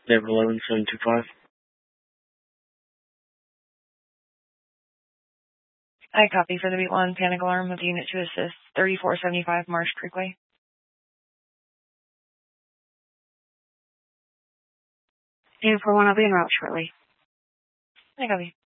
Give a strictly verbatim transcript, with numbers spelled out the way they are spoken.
David eleven seven two five. I copy for the beat one panic alarm with the unit to assist thirty-four seventy-five Marsh Creekway. And for one, I'll be en route shortly. I copy.